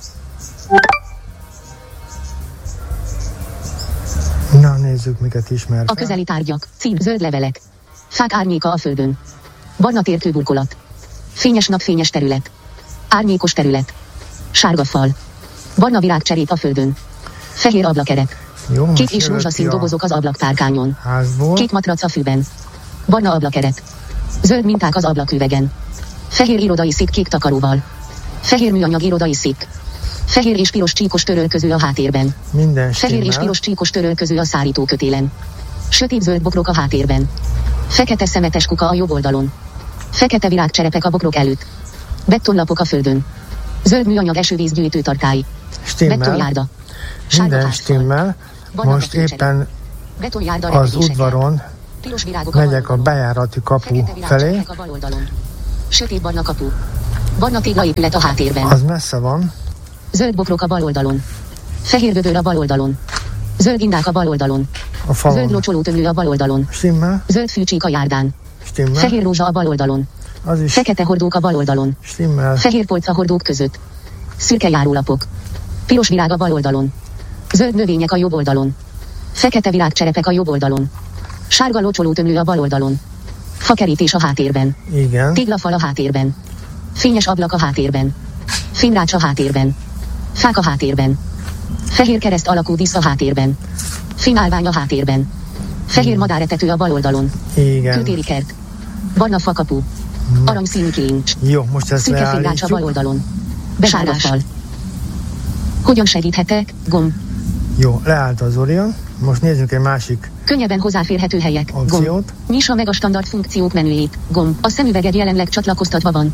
Na, nézzük, miket ismer. A közeli tárgyak. Cím. Zöld levelek. Fák árnyéka a földön. Barna térkőburkolat. Fényes napfényes terület. Árnyékos terület. Sárga fal. Barna virágcserép a földön. Fehér ablakeret. Jó, kék és rózsaszín dobozok az ablaktárkányon. Házból. Kék matrac a fűben. Barna ablakeret. Zöld minták az ablaküvegen. Fehér irodai szék kék takaróval. Fehér műanyag irodai szék. Fehér és piros csíkos törölköző a háttérben. Minden Fehér stimmel. és piros csíkos törölköző a szárítókötélen. Sötét zöld bokrok a háttérben. Fekete szemetes kuka a jobb oldalon. Fekete virágcserepek a bokrok előtt. Betonlapok a földön. Zöld műanyag esővízgyűjtő tartály. Stimmel. Betonjárda. Minden stimmel. Most éppen az udvaron megyek a bejárati kapu felé. Sötét barna kapu. Barna téglaépület a háttérben. Az messze van. Zöld bokrok a bal oldalon. Fehér gödör a bal oldalon. Zöld indák a bal oldalon. A falon. Zöld locsolótömű a bal oldalon. Stimmel. Zöld fűcsík a járdán. Stimmel. Fehér rózsa a bal oldalon. Az is. Fekete hordók a bal oldalon. Stimmel. Fehér polc a hordók között. Szürke járólapok. Piros virág a bal oldalon. Zöld növények a jobb oldalon. Fekete virágcserepek a jobb oldalon. Sárga locsolótömlő a bal oldalon. Fakerítés a háttérben. Igen. Téglafal a háttérben. Fényes ablak a háttérben. Fényrács a háttérben. Fák a háttérben. Fehér kereszt alakú dísz a háttérben. Fényállvány a háttérben. Fehér madáretető a bal oldalon. Igen. Kültéri kert. Barna fakapu. Aranyszínű kincs. Jó, most ezt szürke fényrács a bal oldalon. Bezárásfal. Hogyan segíthetek? Gomb. Jó, leállt az Orion. Most nézzük egy másik Könnyebben hozzáférhető helyek. opciót. Gomb. Nyissa meg a standard funkciók menüjét. Gomb. A szemüveged jelenleg csatlakoztatva van.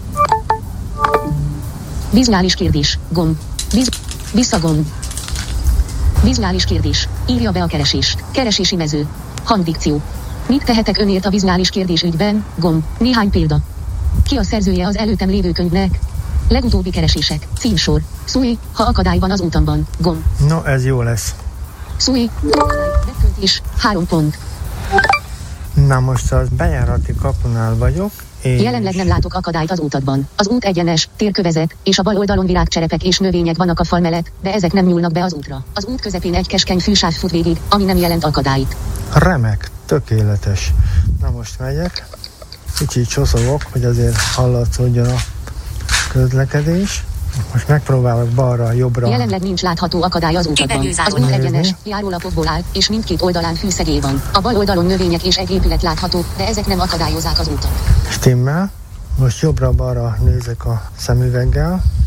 Vizuális kérdés. Gomb. Viz... Visszagomb. Vizuális kérdés. Írja be a keresést. Keresési mező. Hangdikció. Mit tehetek önért a vizuális kérdés ügyben? Gomb. Néhány példa. Ki a szerzője az előttem lévő könyvnek? Legutóbbi keresések. Címsor. Szúj, ha akadály van az útamban. Gomb. No, ez jó lesz. Szúj. Beköltés. Három pont. Na most az bejárati kapunál vagyok. És... Jelenleg nem látok akadályt az útadban. Az út egyenes, térkövezet, és a bal oldalon virágcserepek és növények vannak a fal mellett, de ezek nem nyúlnak be az útra. Az út közepén egy keskeny fűsáv fut végig, ami nem jelent akadályt. Remek, tökéletes. Na most megyek. Kicsit csoszogok, hogy azért hallatszódjon a közlekedés. Most megpróbálok balra, jobbra. Jelenleg nincs látható akadály az útadban. Az út egyenes, járólapokból áll, és mindkét oldalán fűszegély van. A bal oldalon növények és egy épület látható, de ezek nem akadályozzák az utat. Stimmel. Most jobbra-balra nézek a szemüveggel.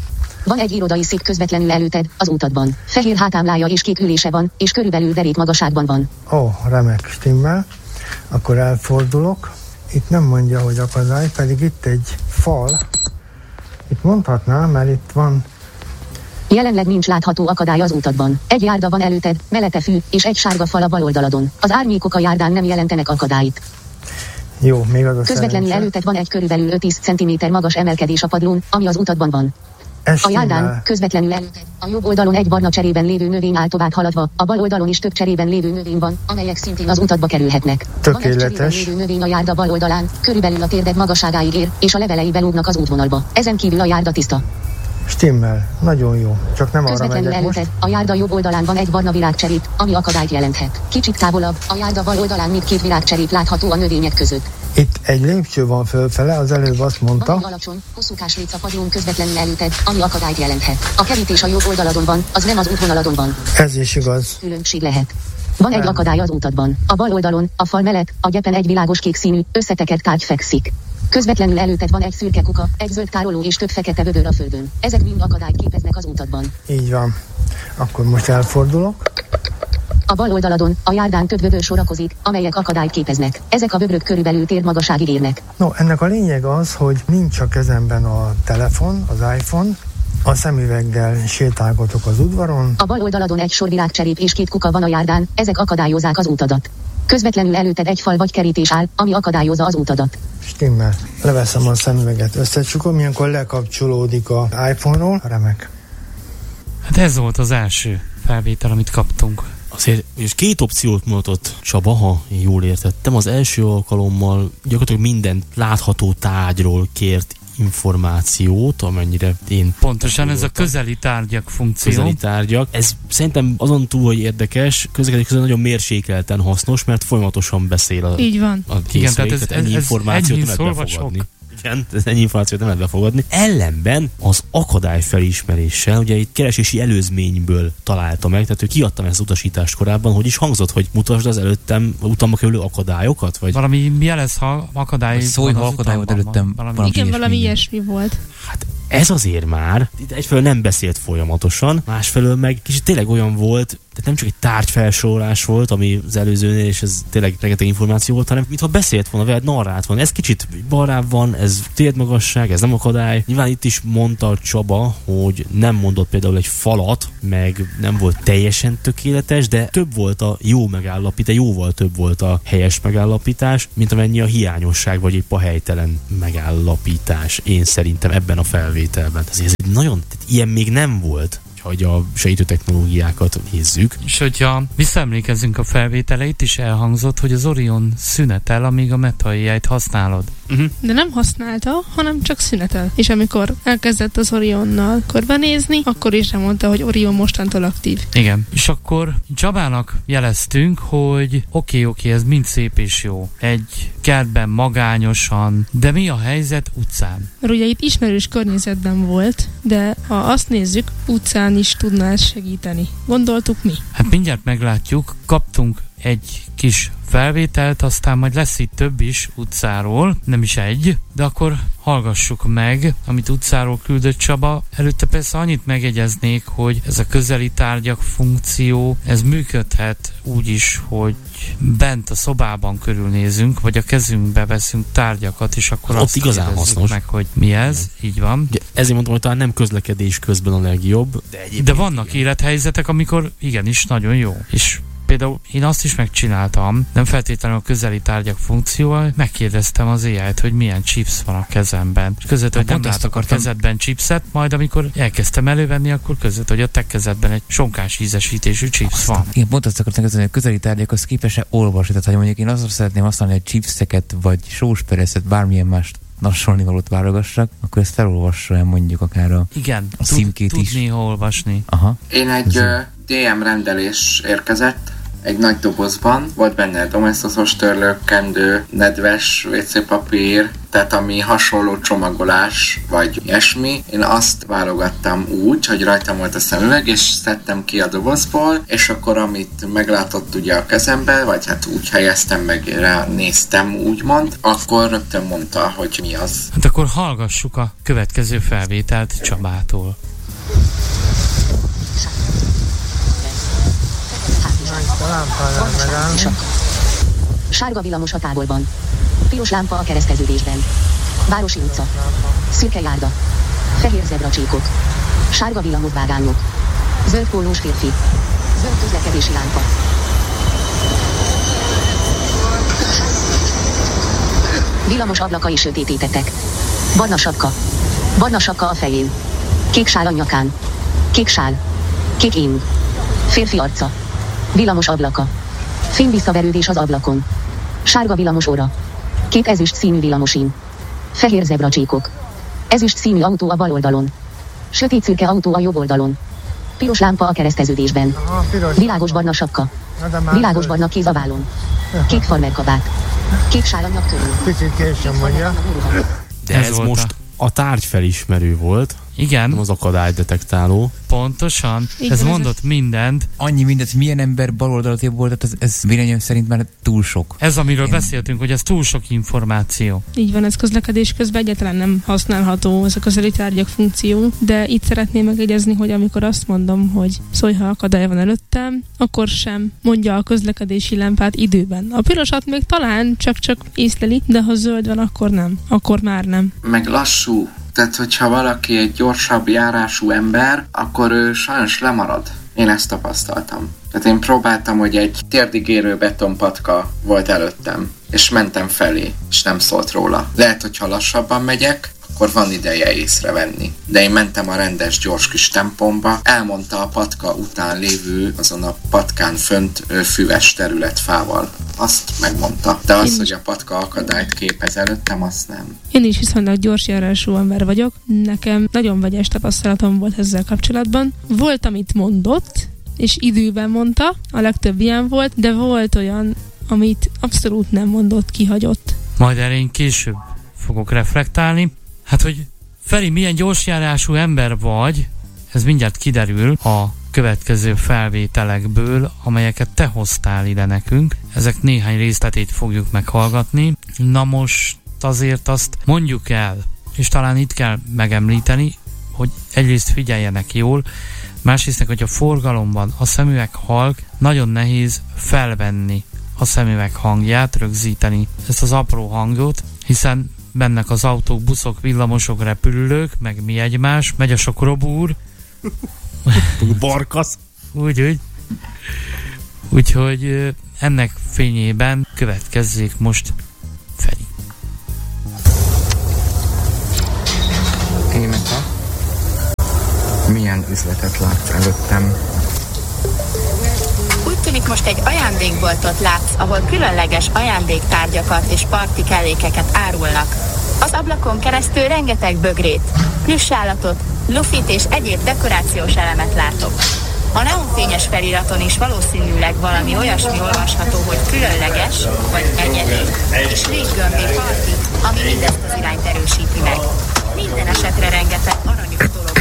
Van egy irodai szék közvetlenül előtted, az útadban. Fehér háttámlája és kék ülése van, és körülbelül derék magasságban van. Ó, oh, remek, stimmel. Akkor elfordulok. Itt nem mondja, hogy akadály, pedig itt egy fal. Itt mondhatná, mert itt van... Jelenleg nincs látható akadály az útadban. Egy járda van előtted, mellette fű, és egy sárga fal a bal oldaladon. Az árnyékok a járdán nem jelentenek akadályt. Jó, még az a Közvetlenül szerencse. előtted van egy körülbelül öt-tíz centiméter magas emelkedés a padlón, ami az útadban van. Ez A járdán, stimmel. közvetlenül előtted, a jobb oldalon egy barna cserében lévő növény áll tovább haladva, a bal oldalon is több cserében lévő növény van, amelyek szintén az útadba kerülhetnek. Tökéletes. Van egy cserében lévő növény a járda bal oldalán, körülbelül a térded magasságáig ér, és a levelei belógnak az útvonalba. Ezen kívül a járda tiszta. Stimmel. Nagyon jó. Csak nem arra Közvetlenül megyek előtted, most. a járda jobb oldalán van egy barna virágcserép, ami akadályt jelenthet. Kicsit távolabb, a járda bal oldalán még két virágcserép látható a növények között. Itt egy lépcső van fölfele, az előbb azt Van egy mondta. alacsony, hosszúkás léc a padlón közvetlenül előtted, ami akadályt jelenthet. A kerítés a jobb oldaladon van, az nem az útvonaladon van. Ez is igaz. Különbség lehet. Van egy Nem. akadály az útadban. A bal oldalon, a fal mellett, a gyepen egy világos kék színű, összetekert tárgy fekszik. Közvetlenül előtted van egy szürke kuka, egy zöld tároló és több fekete vödör a földön. Ezek mind akadályt képeznek az útadban. Így van. Akkor most elfordulok. A bal oldaladon, a járdán több vödör sorakozik, amelyek akadályt képeznek. Ezek a vödrök körülbelül térdmagasságig érnek. No, ennek a lényeg az, hogy nincs a kezemben a telefon, az iPhone, a szemüveggel sétálgatok az udvaron. A bal oldaladon egy sor virágcserép és két kuka van a járdán, ezek akadályozzák az útadat. Közvetlenül előtted egy fal vagy kerítés áll, ami akadályozza az útadat. Stimmel. Leveszem a szemüveget, összecsukom, ilyenkor lekapcsolódik a iPhone-ról. Remek. Hát ez volt az első felvétel, amit kaptunk. Azért, és két opciót mutatott Csaba, ha én jól értettem. Az első alkalommal gyakorlatilag minden látható tárgyról kért információt, amennyire én... Pontosan ez a közeli tárgyak funkció. Közeli tárgyak. Ez szerintem azon túl, hogy érdekes, közlekedés közben nagyon mérsékelten hasznos, mert folyamatosan beszél a, Így van. a készülék, Igen, tehát ez- tehát ennyi ez- ez információt ennyi nem lehet szólva befogadni. sok. Igen, ez ennyi információt nem lehet befogadni. Ellenben az akadály felismeréssel, ugye itt keresési előzményből találta meg, tehát ő kiadtam ezt az utasítást korábban, hogy is hangzott, hogy mutasd az előttem utamba kerülő akadályokat, vagy Valami jelez, ha akadály Szólj, van ha az akadály volt utamban, előttem. valami- Valami Igen, valami ilyesmi. ilyesmi volt. hát ez azért már, itt egyfelől nem beszélt folyamatosan, másfelől meg kicsit tényleg olyan volt, tehát nem csak egy tárgyfelsorolás volt, ami az előzőnél, és ez tényleg rengeteg információ volt, hanem mintha beszélt volna, veled narrált volna. Ez kicsit balrább van, ez térdmagasság, ez nem akadály. Nyilván itt is mondta Csaba, hogy nem mondott például egy falat, meg nem volt teljesen tökéletes, de több volt a jó megállapítás, jóval több volt a helyes megállapítás, mint amennyi a hiányosság, vagy épp a helytelen megállapítás. Én szerintem ebben a felvételben. Ez egy nagyon, tehát ilyen még nem volt, hogy a sejtőtechnológiákat nézzük. És hogyha visszaemlékezzünk a felvétele, itt is elhangzott, hogy az Orion szünetel, amíg a Meta á í-t használod. Uh-huh. De nem használta, hanem csak szünetel. És amikor elkezdett az Orionnal körbenézni, akkor is mondta, hogy Orion mostantól aktív. Igen. És akkor Csabának jeleztünk, hogy oké, oké, ez mind szép és jó. Egy kertben magányosan, de mi a helyzet utcán? Mert ugye itt ismerős környezetben volt, de ha azt nézzük, utcán is tudna ez segíteni. Gondoltuk mi? Hát mindjárt meglátjuk, kaptunk egy kis felvételt, aztán majd lesz itt több is utcáról, nem is egy, de akkor hallgassuk meg, amit utcáról küldött Csaba. Előtte persze annyit megegyeznék, hogy ez a közeli tárgyak funkció, ez működhet úgy is, hogy bent a szobában körülnézünk, vagy a kezünkbe veszünk tárgyakat, és akkor Ott azt igazán kérdezzük hasznos. meg, hogy mi ez, így van. Ugye, ezért mondtam, hogy talán nem közlekedés közben a legjobb, de egyébként De vannak igen. élethelyzetek, amikor igenis nagyon jó. És például én azt is megcsináltam, nem feltétlenül a közeli tárgyak funkcióval, megkérdeztem az á í-t, hogy milyen chips van a kezemben. És között, hogy nem pont ezt látok a akartam. kezedben chipset, majd amikor elkezdtem elővenni, akkor között, hogy a te kezedben egy sonkás ízesítésű chips van. Igen, pont azt akartam kezdeni, hogy a közeli tárgyakhoz képes-e olvasni. Tehát, ha mondjuk én azt szeretném használni, hogy chipseket vagy sóspereszet, bármilyen mást nassolni valót válogassak, akkor ezt felolvassa el mondjuk akár a... Igen, A tud, címkét tud is. néha olvasni. Aha. Én egy ö, dé em rendelés érkezett, egy nagy dobozban, volt benne domestos törlők, kendő, nedves vé cé papír, tehát ami hasonló csomagolás, vagy ilyesmi. Én azt válogattam úgy, hogy rajtam volt a szemüveg, és szedtem ki a dobozból, és akkor amit meglátott ugye a kezembe, vagy hát úgy helyeztem meg, rá néztem úgymond, akkor rögtön mondta, hogy mi az. Hát akkor hallgassuk a következő felvételt Csabától. lámpánál megállni. Sárga villamos a távolban. Piros lámpa a kereszteződésben. Városi utca. Szürke járda. Fehér zebracsíkok. Sárga villamosvágányok. Zöld pólós férfi. Zöld közlekedési lámpa. Villamos ablakai sötétítettek. Barna sapka. Barna sapka a fején. Kék sál a nyakán. Kék sál. Kék ing. Férfi arca. Villamos ablaka. Fény visszaverődés az ablakon. Sárga villamos óra. Két ezüst színű villamosin. Fehér zebracsíkok. Ezüst színű autó a bal oldalon. Sötét szürke autó a jobb oldalon. Piros lámpa a kereszteződésben. Aha, piros. Világos barna sapka. Világos barna kéz a vállon. Kék farmerkabát. Kék sál a nyak körül. Picit későn mondja. De ez, ez most a... a tárgyfelismerő volt. Igen. Nem az akadálydetektáló. Pontosan. Igen, ez mondott mindent. Annyi mindent, milyen ember bal oldalat, jobb oldalat, ez, ez véleményem szerint már túl sok. Ez, amiről Én... beszéltünk, hogy ez túl sok információ. Így van, ez közlekedés közben egyáltalán nem használható, ez a közeli tárgyak funkció, de itt szeretném megjegyezni, hogy amikor azt mondom, hogy szólj, ha akadály van előttem, akkor sem mondja a közlekedési lámpát időben. A pirosat még talán csak-csak észleli, de ha zöld van, akkor nem. Akkor már nem. Meg lassú. Tehát, hogyha valaki egy gyorsabb járású ember, akkor ő sajnos lemarad. Én ezt tapasztaltam. Tehát én próbáltam, hogy egy térdig érő betonpatka volt előttem, és mentem felé, és nem szólt róla. Lehet, hogyha lassabban megyek, akkor van ideje észrevenni. De én mentem a rendes, gyors kis tempomba, elmondta a patka után lévő, azon a patkán fönt füves terület fával. Azt megmondta. De az, hogy a patka akadályt képez előttem, azt nem. Én is viszonylag gyors járású ember vagyok. Nekem nagyon vegyes tapasztalatom volt ezzel kapcsolatban. Volt, amit mondott, és időben mondta, a legtöbb ilyen volt, de volt olyan, amit abszolút nem mondott, kihagyott. Majd erre én később fogok reflektálni. Hát, hogy Feri, milyen gyorsjárású ember vagy, ez mindjárt kiderül a következő felvételekből, amelyeket te hoztál ide nekünk. Ezek néhány részletét fogjuk meghallgatni. Na most azért azt mondjuk el, és talán itt kell megemlíteni, hogy egyrészt figyeljenek jól, másrészt, hogy a forgalomban a szemüveg halk, nagyon nehéz felvenni a szemüveg hangját, rögzíteni ezt az apró hangot, hiszen bennek az autók, buszok, villamosok, repülők, meg mi egymás, megy a sok robúr. Barkasz. Úgy, úgy. Úgyhogy ennek fényében következzék most Feri. Éneka, milyen üzletet látsz előttem? Úgy tűnik, most egy ajándékboltot látsz, ahol különleges ajándéktárgyakat és parti kellékeket árulnak. Az ablakon keresztül rengeteg bögrét, plüssállatot, lufit és egyéb dekorációs elemet látok. A neonfényes feliraton is valószínűleg valami olyasmi olvasható, hogy különleges vagy egyedi, és léggömbé parti, ami mindezt az irányt erősíti meg. Minden esetre rengeteg aranyos dolog.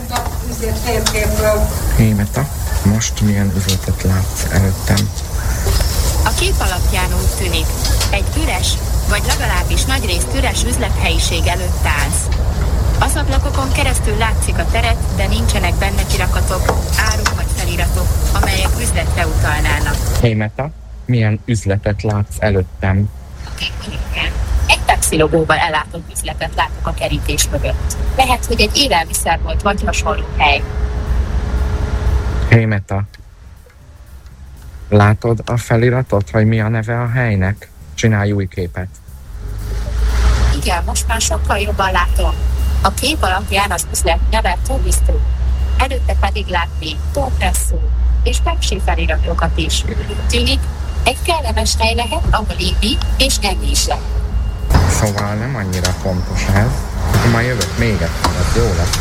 Hémeta, most milyen üzletet látsz előttem? A kép alapján úgy tűnik, egy üres, vagy legalábbis nagyrészt üres üzlethelyiség előtt állsz. Az ablakokon keresztül látszik a teret, de nincsenek benne kirakatok, áruk vagy feliratok, amelyek üzletre utalnának. Hémeta, milyen üzletet látsz előttem? Egy Pepsi logóval ellátott üzletet látok a kerítés mögött. Lehet, hogy egy élelmiszerbolt vagy hasonló hely. Hémeta, látod a feliratot, vagy mi a neve a helynek? Csinálj új képet. Igen, most már sokkal jobban látom. A kép alapján az üzlet neve Tóbisztró. Előtte pedig látni Tópresszó és Pepsi feliratokat is. Tűnik, egy kellemes hely lehet, ahol inni és enni is lehet. Szóval nem annyira fontos ez. Majd jövök még egyszer, ez jó lesz.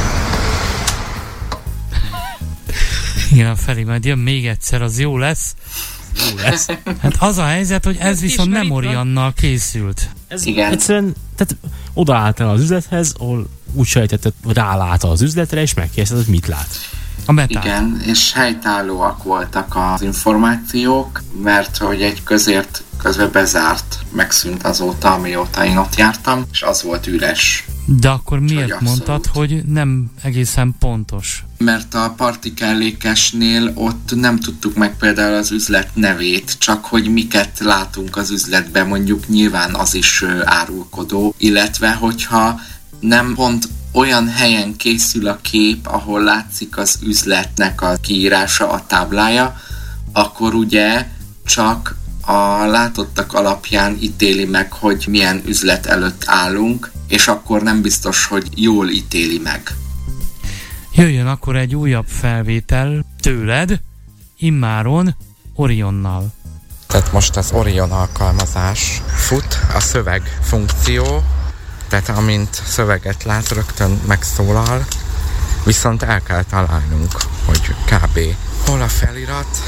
Igen, Feri, majd jön még egyszer, az jó lesz. Jó lesz. Hát az a helyzet, hogy ez viszont nem Oriannal készült. Ez igen. Egyszerűen, tehát odaálltál az üzlethez, ahol úgy sejtetted, rálát az üzletre, és megkérdezted, hogy mit lát. A metát. Igen, és helytállóak voltak az információk, mert hogy egy közért közben bezárt, megszűnt azóta, amióta én ott jártam, és az volt üres. De akkor miért hogy mondtad, hogy nem egészen pontos? Mert a parti kellékesnél ott nem tudtuk meg például az üzlet nevét, csak hogy miket látunk az üzletben, mondjuk nyilván az is árulkodó, illetve hogyha nem pont olyan helyen készül a kép, ahol látszik az üzletnek a kiírása, a táblája, akkor ugye csak a látottak alapján ítéli meg, hogy milyen üzlet előtt állunk, és akkor nem biztos, hogy jól ítéli meg. Jöjjön akkor egy újabb felvétel tőled, immáron Orionnal. Tehát most az Orion alkalmazás fut, a szöveg funkció, tehát amint szöveget lát, rögtön megszólal, viszont el kell találnunk, hogy kb. Hol a felirat.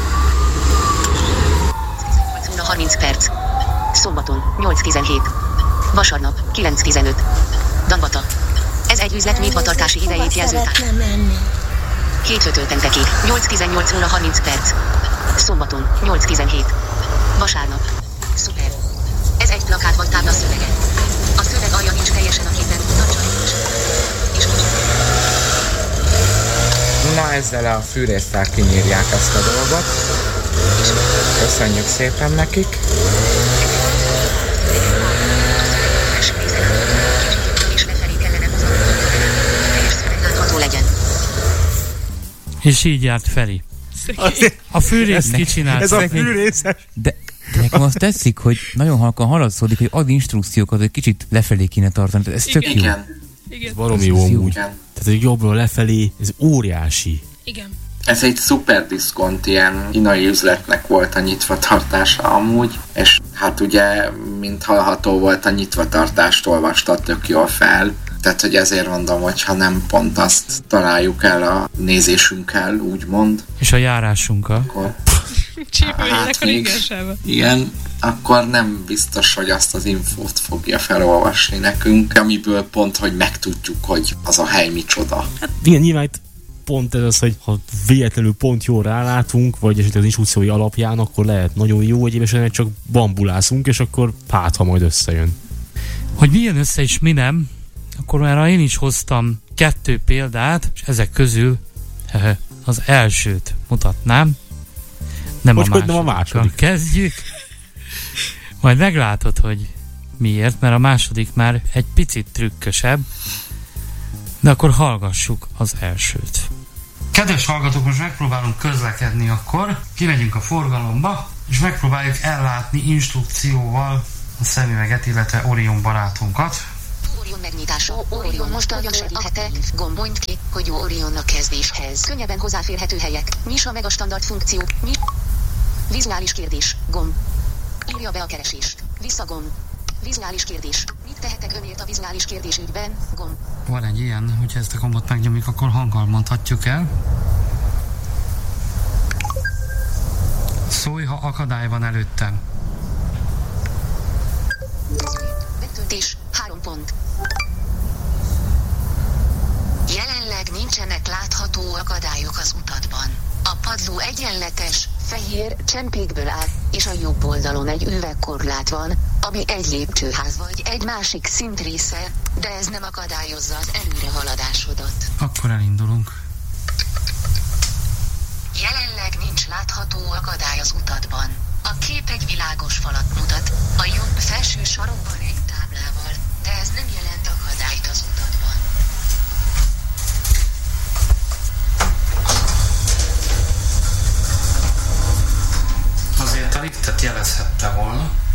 harminc perc. Szombaton, nyolc tizenhét. Vasárnap, kilenc tizenöt. Dambata. Ez egy üzlet nyitvatartási idejét jelző tár. Hétfőtől péntekig, nyolc tizennyolc óra harminc perc. Szombaton, nyolc tizenhét. Vasárnap. Szuper. Ez egy plakát vagy tábla szövege. A szöveg alja nincs teljesen a képen, tartsa és... és Na, ezzel a fűrésztel kinyírják ezt a dolgot. Köszönjük szépen nekik. És így járt Feri. A fűrész kicsinált. Ez a fűrészes. De, de nekem azt tetszik, hogy nagyon halkan haladszódik, hogy ad instrukciókat, hogy kicsit lefelé kéne tartani. Ez tök jó. Igen. Ez baromi jó amúgy. Tehát, hogy jobbról lefelé, ez óriási. Igen. Ez egy szuper diszkont, ilyen kínai üzletnek volt a nyitvatartása amúgy, és hát ugye, mint hallható volt, a nyitvatartást olvasta tök jól fel. Tehát, hogy ezért mondom, hogy ha nem pont azt találjuk el a nézésünkkel, úgymond. És a járásunkkal. Akkor, hát még, igen, akkor nem biztos, hogy azt az infót fogja felolvasni nekünk, amiből pont, hogy megtudjuk, hogy az a hely micsoda. Hát igen, nyilván itt pont ez az, hogy ha véletlenül pont jól rálátunk, vagy esetleg az instrukciói alapján, akkor lehet nagyon jó, egyéb esetleg csak bambulászunk, és akkor hát, ha majd összejön. Hogy milyen össze és mi nem, akkor már én is hoztam kettő példát, és ezek közül az elsőt mutatnám. Nem Most a nem a második. Kezdjük. Majd meglátod, hogy miért, mert a második már egy picit trükkösebb. De akkor hallgassuk az elsőt. Kedves hallgatók, most megpróbálunk közlekedni akkor. Kimegyünk a forgalomba, és megpróbáljuk ellátni instrukcióval a szemüveget, illetve Orion barátunkat. Orion megnyitása. Orion most nagyon segíthetek. Gombonyt ki, hogy jó Orion a kezdéshez. Könnyebben hozzáférhető helyek. Nyissa meg a standard funkció. Nyis. Vizuális kérdés. Gomb. Írja be a keresést. Visszagomb. Vizuális kérdés. Mit tehetek önért a vizuális kérdés ügyben? Gomb. Van egy ilyen, hogyha ezt a gombot megnyomjuk, akkor hanggal mondhatjuk el. Szólj, ha akadály van előttem. Betöltés. Három pont. Jelenleg nincsenek látható akadályok az utatban. A padló egyenletes, fehér csempékből áll, és a jobb oldalon egy üvegkorlát van, ami egy lépcsőház vagy egy másik szint része, de ez nem akadályozza az előrehaladásodat. Akkor elindulunk. Jelenleg nincs látható akadály az utatban. A kép egy világos falat mutat, a jobb felső sarokban egy táblával, de ez nem jelent akadályt az utatban. Azért a liftet jelezhette volna.